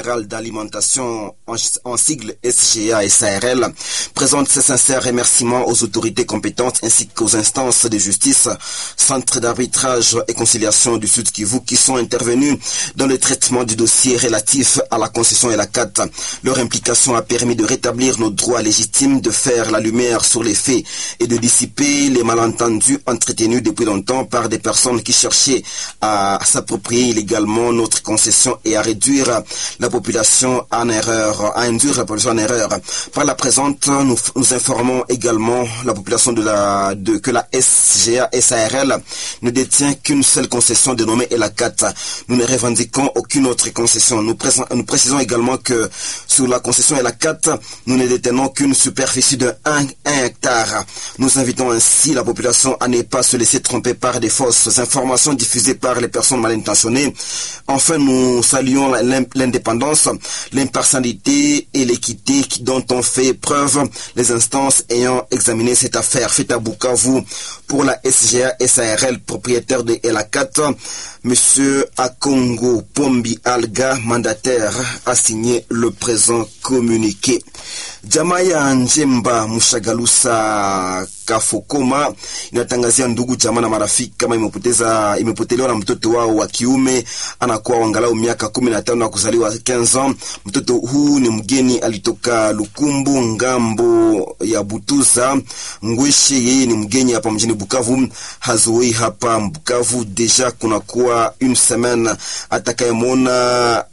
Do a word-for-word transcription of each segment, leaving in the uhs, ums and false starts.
générale d'alimentation, en, en sigle S G A S A R L, présente ses sincères remerciements aux autorités compétentes ainsi qu'aux instances de justice, centre d'arbitrage et conciliation du Sud Kivu qui sont intervenus dans le traitement du dossier relatif à la concession et la C A T. Leur implication a permis de rétablir nos droits légitimes, de faire la lumière sur les faits et de dissiper les malentendus entretenus depuis longtemps par des personnes qui cherchaient à s'approprier illégalement notre concession et à réduire la population en erreur, à induire la population en erreur. Par la présente, nous, nous informons également la population de la, de, que la S G A S A R L ne détient qu'une seule concession dénommée la C A T. Nous ne revendiquons aucune autre concession. Nous, prés nous précisons également que sur la concession et la C A T, nous ne détenons qu'une superficie de un hectare. Nous invitons ainsi la population à ne pas se laisser tromper par des fausses informations diffusées par les personnes mal intentionnées. Enfin, nous saluons l'indépendance, l'impartialité et l'équité dont ont fait preuve les instances ayant examiné cette affaire. Faite à Bukavu pour la S G A S A R L, propriétaire de la C A T, Monsieur Akongo Pombi Alga, mandataire, a signé le présent communiqué. Jamaya Njemba Mushagalusa Kafokoma inatangazia ndugu jamaa na marafiki kama imepoteza imepotelewa na mtoto wao wa kiume, anakuwa angalau miaka kumi na tano na kuzaliwa quinze ans. Mtoto huu ni mgeni, alitoka Lukumbu ngambo ya Butuza Ngweshe. Yeye ni mgeni hapa mjini Bukavu, hazoei hapa Bukavu deja kunakuwa une semaine. Atakayemwona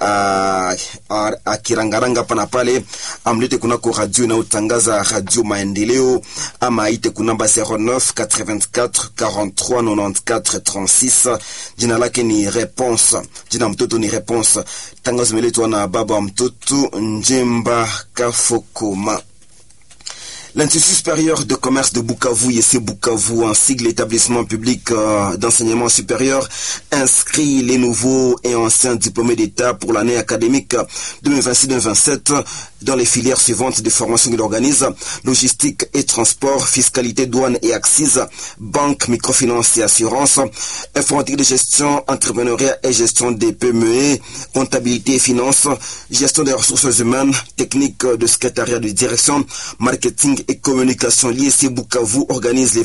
akirangaranga hapa na pale amlete kunako radio na utangaza Radio Maendeleo ama aite kunamba zero neuf quatre-vingt-quatre quarante-trois quatre-vingt-quatorze trente-six. Jina lake ni Réponse, jina mtoto ni Réponse. Tangazo meletwa na baba mtoto Njemba Kafokoma. L'Institut supérieur de commerce de Bukavu, I C Bukavu, en sigle établissement public euh, d'enseignement supérieur, inscrit les nouveaux et anciens diplômés d'État pour l'année académique deux mille vingt-six deux mille vingt-sept dans les filières suivantes de formation qu'il organise: logistique et transport, fiscalité, douane et axes, banque, microfinance et assurance, informatique de gestion, entrepreneuriat et gestion des P M E, comptabilité et finance, gestion des ressources humaines, technique de secrétariat de direction, marketing et communication. L'I C Bukavu organise les